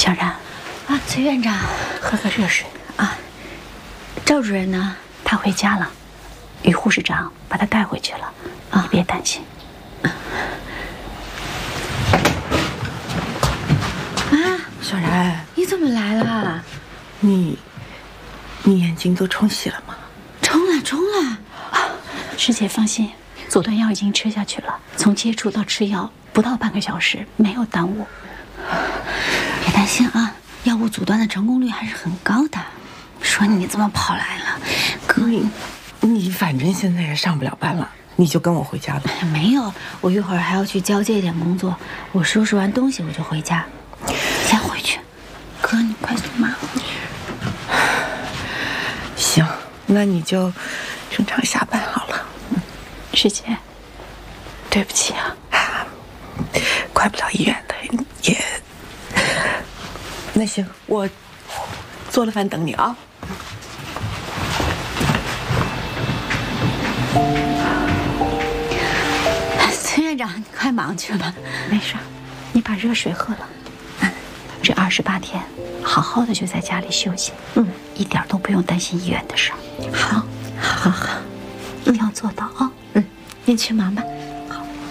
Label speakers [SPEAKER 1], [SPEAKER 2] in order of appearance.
[SPEAKER 1] 小然，
[SPEAKER 2] 啊，崔院长，
[SPEAKER 1] 喝个热水
[SPEAKER 2] 啊。赵主任呢？
[SPEAKER 1] 他回家了，于护士长把他带回去了。你别担心。
[SPEAKER 3] 小然，
[SPEAKER 2] 你怎么来了？
[SPEAKER 3] 你眼睛都冲洗了吗？
[SPEAKER 2] 冲了。
[SPEAKER 1] 师姐放心，阻断药已经吃下去了，从接触到吃药不到半个小时，没有耽误。
[SPEAKER 2] 别担心啊，药物阻断的成功率还是很高的。说你怎么跑来了，哥？
[SPEAKER 3] 你反正现在也上不了班了，你就跟我回家吧。
[SPEAKER 2] 没有，我一会儿还要去交接一点工作，我收拾完东西我就回家。先回去，哥，你快送妈。
[SPEAKER 3] 行，那你就正常下班好了。
[SPEAKER 1] 师姐，对不起啊，
[SPEAKER 3] 快不了医院的也。那行，我做了饭等你啊。
[SPEAKER 2] 崔院长，你快忙去吧。
[SPEAKER 1] 没事，你把热水喝了。这28天，好好的就在家里休息。一点都不用担心医院的事儿。
[SPEAKER 2] 好，
[SPEAKER 1] 一定要做到啊。
[SPEAKER 2] 你去忙吧。